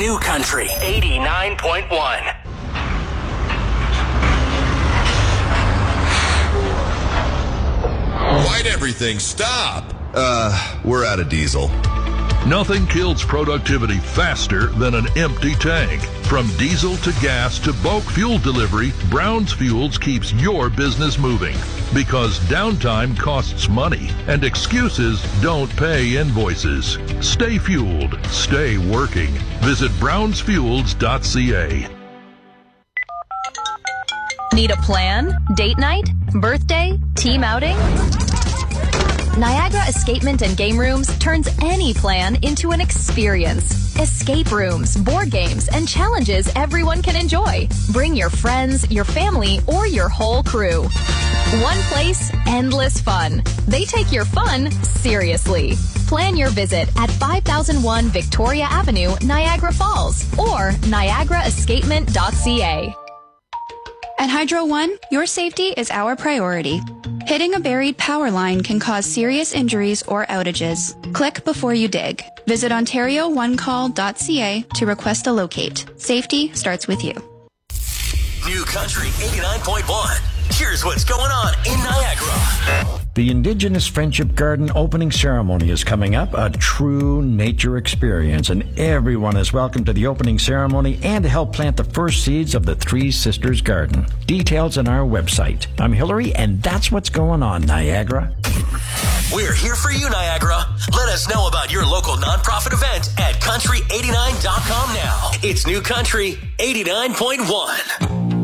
New Country 89.1. Why'd everything stop? We're out of diesel. Nothing kills productivity faster than an empty tank. From diesel to gas to bulk fuel delivery, Brown's Fuels keeps your business moving. Because downtime costs money and excuses don't pay invoices. Stay fueled. Stay working. Visit brownsfuels.ca. Need a plan? Date night? Birthday? Team outing? Niagara Escapement and Game Rooms turns any plan into an experience. Escape rooms, board games, and challenges everyone can enjoy. Bring your friends, your family, or your whole crew. One place, endless fun. They take your fun seriously. Plan your visit at 5001 Victoria Avenue, Niagara Falls, or niagaraescapement.ca. At Hydro One, your safety is our priority. Hitting a buried power line can cause serious injuries or outages. Click before you dig. Visit OntarioOneCall.ca to request a locate. Safety starts with you. New Country 89.1. Here's what's going on in Niagara. The Indigenous Friendship Garden opening ceremony is coming up, a true nature experience, and everyone is welcome to the opening ceremony and to help plant the first seeds of the Three Sisters Garden. Details on our website. I'm Hillary, and that's what's going on, Niagara. We're here for you, Niagara. Let us know about your local nonprofit event at country89.com now. It's New Country 89.1.